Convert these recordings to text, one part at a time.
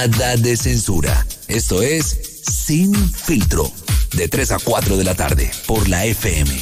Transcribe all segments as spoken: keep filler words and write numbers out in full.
Nada de censura. Esto es Sin Filtro. De tres a cuatro de la tarde por la F M.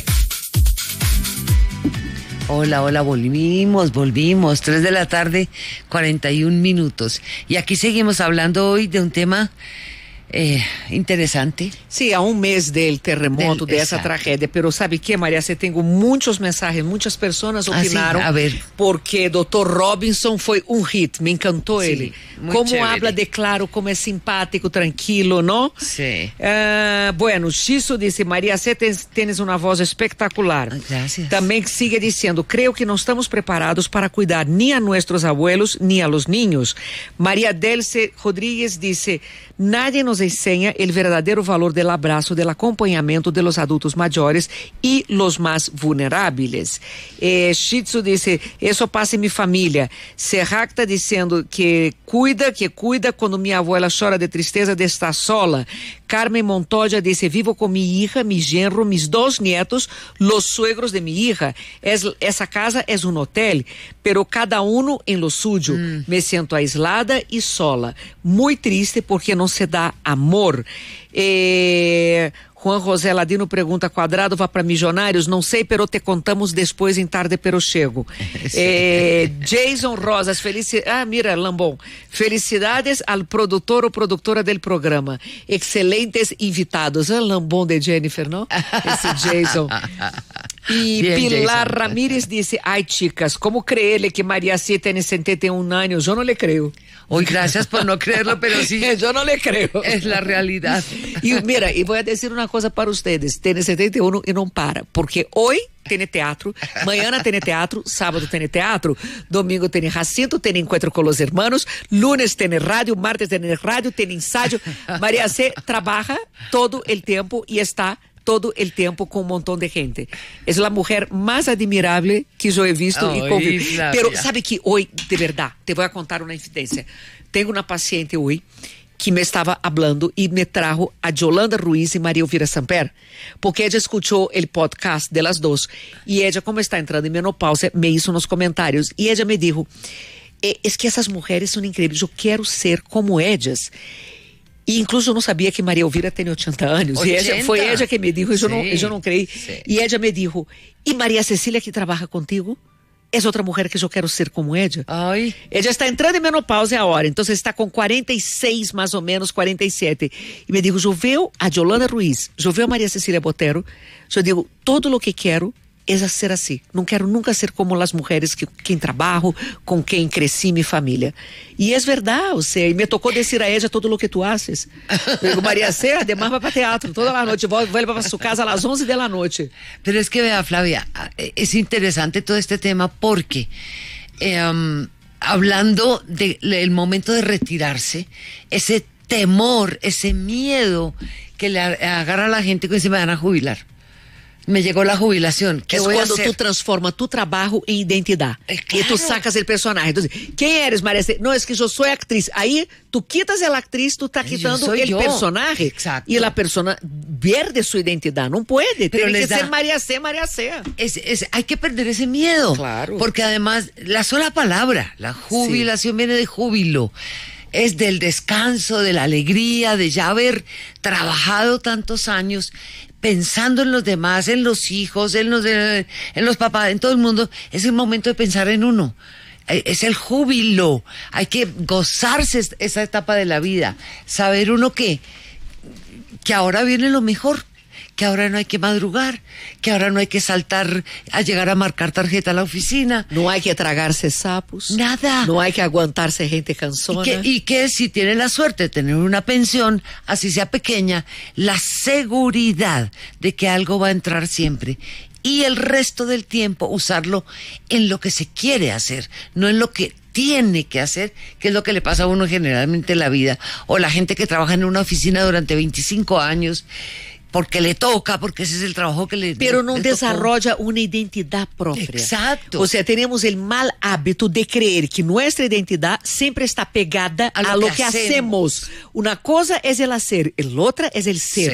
Hola, hola, volvimos, volvimos. tres de la tarde, cuarenta y un minutos. Y aquí seguimos hablando hoy de un tema Eh, interessante. Sim, há um mês del terremoto, Del, dessa exato. tragédia. Pero sabe que, Maria, você tenho muitos mensagens, muitas pessoas opinaram. Ah, sí? A ver. Porque doutor Robinson foi um hit, me encantou Sí, ele. muy Como chévere. habla de claro, como é simpático, tranquilo, não? Sí. Ah, bueno, Xisso disse, Maria, você tens, tens uma voz espetacular. Ah, gracias. Também sigue dizendo, creio que não estamos preparados para cuidar nem a nossos abuelos, nem a los niños. Maria Delce Rodrigues disse, nadie nos enseña el verdadero valor del abrazo, del acompañamiento de los adultos mayores y los más vulnerables. Eh, Shitsu dice, eso pasa en mi familia. Serrac está diciendo que cuida, que cuida quando minha abuela chora de tristeza de estar sola. Carmen Montoya dice, vivo con mi hija, mi genro, mis dos nietos, los suegros de mi hija. Es, esa casa es un hotel, pero cada uno en lo suyo. Mm. Me siento aislada y sola. Muy triste porque no se da amor. Eh, Juan José Ladino pergunta, Quadrado vai para Milionários? Não sei, pero te contamos depois em tarde, pero chego. eh, Jason Rosas, felici... ah, mira, Lambon, felicidades al produtor ou produtora del programa. Excelentes invitados. Ah, Lambon de Jennifer, não? Esse Jason. E Bien, Pilar Jason. Ramírez disse, ai, chicas, como creerle que Maria C tem setenta e um anos? Eu não le creio. Hoy gracias por no creerlo, pero sí. Eu não le creio. Es la realidad. E mira, e vou dizer uma coisa para vocês, tem setenta e um e não para, porque hoje tem teatro, amanhã tem teatro, sábado tem teatro, domingo tem Jacinto, tem encontro com os irmãos, lunes tem rádio, martes tem rádio, tem ensaio. Maria C trabalha todo o tempo e está todo el tiempo con un montón de gente. Es la mujer más admirable que yo he visto. Oh, y convivo. Isla, Pero mira. sabe que hoy, de verdad, te voy a contar una infidencia. Tengo una paciente hoy que me estaba hablando y me trajo a Yolanda Ruiz y María Elvira Samper, porque ella escuchó el podcast de las dos y ella, como está entrando en menopausia, me hizo unos comentarios y ella me dijo, eh, es que esas mujeres son increíbles, yo quiero ser como ellas. E incluso eu não sabia que Maria Elvira tem oitenta anos. E ella, foi ela que me dijo, e eu não, eu não creí. Sí. E ella me dijo, e Maria Cecília que trabalha contigo? É outra mulher que eu quero ser como ella. Ay. Ella está entrando em menopausa agora, então está com quarenta e seis, mais ou menos, quarenta e sete. E me digo, eu vejo a Yolanda Ruiz, eu vejo a Maria Cecília Botero, eu digo, todo o que quero é ser assim. Não quero nunca ser como as mulheres que quem trabalho, com quem cresci minha família. E é verdade, ou seja, me tocou dizer a ella todo o que tu haces. Eu digo, Maria C, además vai para teatro toda a noite, vuelve para sua casa às onze da noite. Pero es que vea, Flavia, es interesante todo este tema porque eh, um, hablando del momento de retirarse, ese temor, ese miedo que le agarra a la gente que se me van a jubilar. Me llegó la jubilación. ¿Qué é voy a quando hacer? tu transforma tu trabalho em identidade. É, E claro. tu sacas o personagem. Então, quem eres, Maria C? Não, é que eu sou atriz. Aí, tu quitas a atriz, tu tá Yo quitando soy o yo. personagem. Exacto. E a persona perde sua identidade. Não pode. Pero Tem que les da- ser Maria C, Maria C. Es, es, hay que perder ese miedo. Claro. Porque además, la sola palabra, la jubilación viene de júbilo. Es del descanso, de la alegría, de ya haber trabajado tantos años pensando en los demás, en los hijos, en los, de, en los papás, en todo el mundo. Es el momento de pensar en uno. Eh, Es el júbilo. Hay que gozarse es- esa etapa de la vida. Saber uno que, que ahora viene lo mejor. Que ahora no hay que madrugar, que ahora no hay que saltar a llegar a marcar tarjeta a la oficina. Não há que tragarse sapos. Nada. Não há que aguantarse gente Y cansona. que, y que si tiene la suerte de tener una pensión, así sea pequeña, la seguridad de que algo va a entrar siempre. Y el resto del tiempo usarlo en lo que se quiere hacer, no en lo que tiene que hacer, que es lo que le pasa a uno generalmente en la vida. O la gente que trabaja en una oficina durante veinticinco años, porque le toca, porque ese es el trabajo que le Pero le- não le tocó. desarrolla uma identidade própria. Exacto. Ou seja, temos o mal hábito de creer que nossa identidade sempre está pegada A a lo lo que que hacemos. hacemos. Uma coisa é el hacer, el outra é el ser. Ser.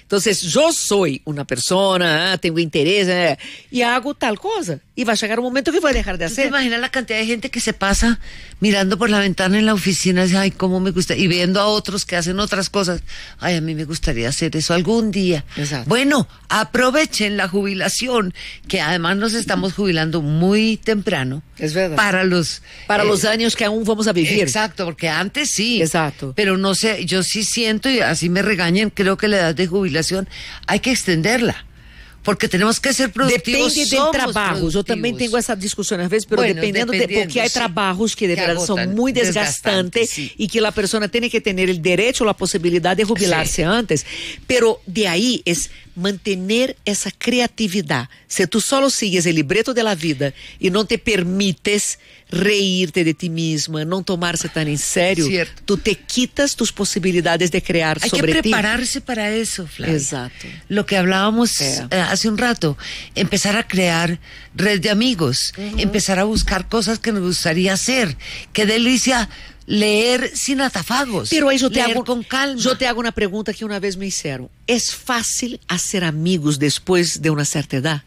Entonces, yo soy una persona, ah, tengo interés eh, y hago tal cosa. Y va a llegar un momento que voy a dejar de ¿Tú te hacer. imaginas la cantidad de gente que se pasa mirando por la ventana en la oficina y dice, ay, cómo me gusta, y viendo a otros que hacen otras cosas? Ay, a mí me gustaría hacer eso algún día. Exacto. Bueno, aprovechen la jubilación, que además nos estamos jubilando muy temprano. Es verdad. Para los... Para eh, los años que aún vamos a vivir. Exacto, porque antes sí. Exacto. Pero no sé, yo sí siento, y así me regañen, creo que la edad de jubilación hay que extenderla. Porque tenemos que ser productivos. Depende del trabajo. Yo también tengo esa discusión a veces, pero bueno, dependiendo, dependiendo de, porque hay sí, trabajos que de que verdad agotan, son muy desgastantes, sí. y que la persona tiene que tener el derecho, la posibilidad de jubilarse sí. antes. Pero de ahí es mantener esa creatividad. Si tú solo sigues el libreto de la vida y no te permites reírte de ti misma, no tomarse tan en serio, Cierto. tú te quitas tus posibilidades de crear Hay sobre que ti. prepararse para eso, Flavia. Exacto. Lo que hablábamos Yeah. eh, hace un rato, empezar a crear red de amigos, uh-huh. empezar a buscar cosas que nos gustaría hacer. Qué delicia leer sin atafagos. Pero aí eu te, leer hago, con calma. eu te hago uma pergunta que uma vez me hicieron. ¿Es fácil hacer amigos después de una cierta edad?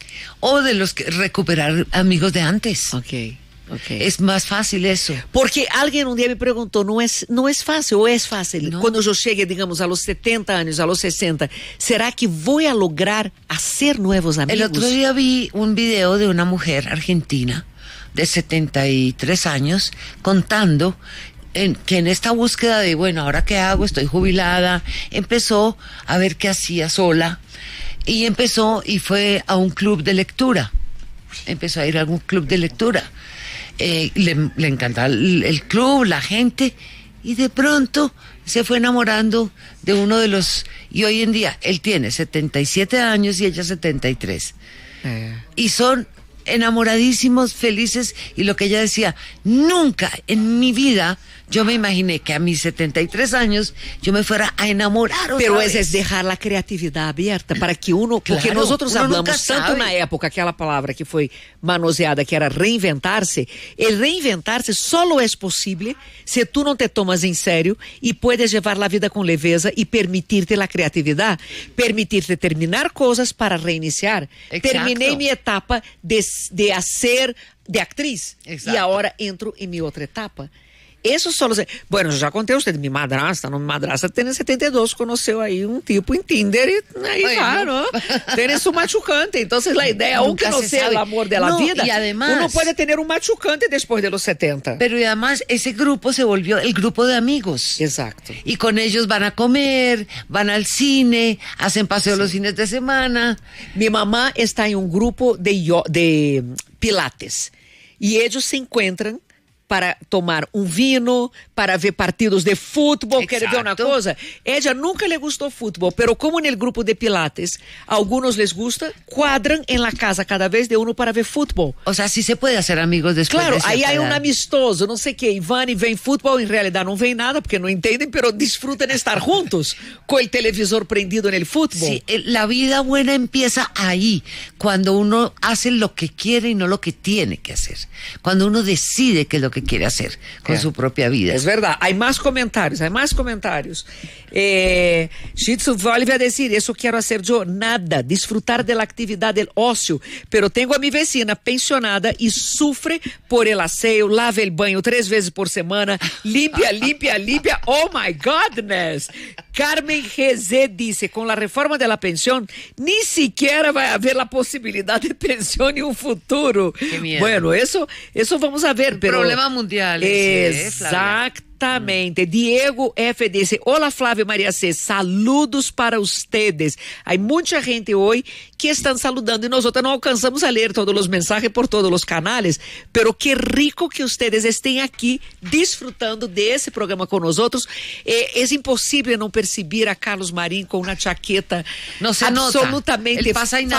O de los que recuperar amigos de antes. Ok, ok. Es más fácil eso. Porque alguien un día me preguntó, ¿no es, no es fácil o es fácil? No. Cuando yo llegue, digamos, a los setenta años, a los sesenta, ¿será que voy a lograr hacer nuevos amigos? El otro día vi un video de una mujer argentina de setenta y tres años contando en, que en esta búsqueda de, bueno, ¿ahora qué hago? Estoy jubilada. Empezó a ver qué hacía sola y empezó y fue a un club de lectura. Empezó a ir a algún club de lectura. Eh, le, le encantaba el, el club, la gente, y de pronto se fue enamorando de uno de los... Y hoy en día él tiene setenta y siete años y ella setenta y tres. Eh. Y son enamoradísimos, felices, y lo que ella decía, nunca en mi vida yo me imaginé que a mis setenta y tres años yo me fuera a enamorar otra Pero vez. es, es dejar la creatividad abierta para que uno, porque Claro, nosotros uno hablamos nunca tanto sabe. na época, aquela palavra que foi manoseada, que era reinventar-se. El reinventar-se solo es posible si tú no te tomas en serio y puedes llevar la vida con leveza y permitirte la creatividad, permitirte terminar cosas para reiniciar. Exacto. Terminei mi etapa de, de hacer de actriz Exacto. y ahora entro en mi otra etapa. Eso solo... Se... Bueno, eu já contei a usted, mi madrasta, no, mi madrasta tem setenta e dois, conheceu aí um tipo em Tinder e aí Bueno. va, ¿no? Tiene su machucante. Entonces la idea, aunque Nunca no se sea sabe. el amor de la No, vida, y además- uno puede tener un machucante después de los setenta. Pero y además ese grupo se volvió el grupo de amigos. Exacto. Y con ellos van a comer, van al cine, hacen paseo los fines de semana. Mi mamá está en un grupo de, yo- de pilates y ellos se encuentran para tomar um vino, para ver partidos de futebol. Quer ver uma Exacto. coisa? Ella nunca le gustou futebol, pero como en el grupo de pilates, a algunos les gusta, cuadran en la casa cada vez de uno para ver futebol. O sea, sí se puede hacer amigos después Claro, de cierta aí hay um edad. amistoso, não sei o que, Ivani vem futebol, em realidade não vem nada, porque não entendem, pero disfrutan estar juntos, com o televisor prendido en el futebol. Sí, eh, la vida buena empieza ahí, cuando uno hace lo que quiere y no lo que tiene que hacer. Cuando uno decide qué es lo que quiere hacer con É. su propia vida. Es verdad. Hay más comentarios, hay más comentarios. Eh, Shitsu vuelve a decir, eso quiero hacer yo, nada, disfrutar de la actividad del ocio, pero tengo a mi vecina pensionada y sufre por el aseo, lava el baño tres veces por semana, limpia, limpia, limpia, oh my goodness. Carmen G Z dice, con la reforma de la pensión, ni siquiera va a haber la posibilidad de pensión en un futuro. Qué miedo. Bueno, eso, eso vamos a ver, pero... Problema mundial ese, ¿eh, Flavia? Exactamente. Diego F dice, hola Flávia Maria C, saludos para ustedes. Hay mucha gente hoy que están saludando y nosotros no alcanzamos a leer todos los mensajes por todos los canales, pero qué rico que ustedes estén aquí disfrutando de ese programa con nosotros. Eh, es imposible no percibir a Carlos Marín con una chaqueta No se nota. absolutamente Él pasa